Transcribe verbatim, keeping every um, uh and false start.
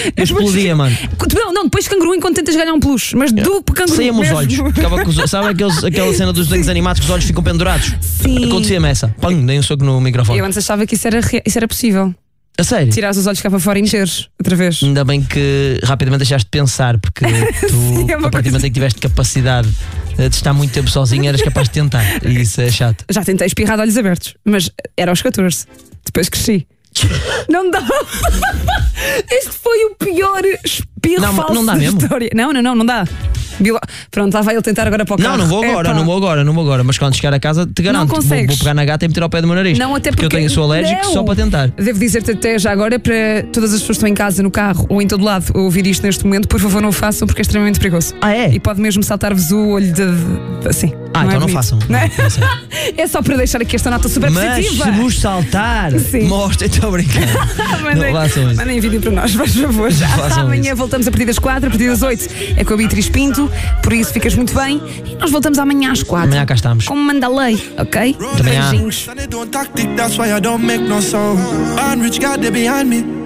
Explodia, mano. Não, não, depois canguru enquanto tentas ganhar um peluche. Mas do canguru. Saía-me os olhos. Ficava com os, sabe aqueles, aquela cena dos desenhos animados que os olhos ficam pendurados? Sim. Acontecia-me essa. Pum, dei um soco no microfone. Eu antes achava que isso era, isso era possível. A sério? Tirares os olhos cá para fora e mexeres outra vez. Ainda bem que rapidamente deixaste de pensar, porque tu, Sim, é a uma partir do momento em que tiveste capacidade de estar muito tempo sozinho, eras capaz de tentar. E isso é chato. Já tentei espirrar de olhos abertos, mas era aos catorze. Depois cresci. Não dá. Este foi o pior espirro Não, falso não dá da mesmo? história. Não, não, não, não dá. Bilo- Pronto, lá vai ele tentar agora para o carro. Não, não vou agora, Epá. não vou agora, não vou agora. Mas quando chegar a casa, te garanto, vou, consegues. vou pegar na gata e meter ao pé do meu nariz. Não, até porque, porque eu tenho, sou alérgico não. só para tentar. Devo dizer-te até já agora para todas as pessoas que estão em casa, no carro ou em todo lado a ouvir isto neste momento, por favor não o façam porque é extremamente perigoso. Ah, é? E pode mesmo saltar-vos o olho de, de- assim. Ah, não então é não bonito, façam. não é? Não, não sei. É só para deixar aqui esta nota super Mas positiva. se vos saltar, Sim. mostra, estou a brincar. Mandem, Não façam isso. mandem vídeo para nós, por favor. façam Amanhã isso. voltamos a partir das quatro, a partir das oito é com a Beatriz Pinto, por isso ficas muito bem. E nós voltamos amanhã às quatro. Amanhã cá estamos. Como manda a lei, ok? Amanhã. Beijinhos. And they don't tactic, that's why I don't make no sound. And rich God, they behind me.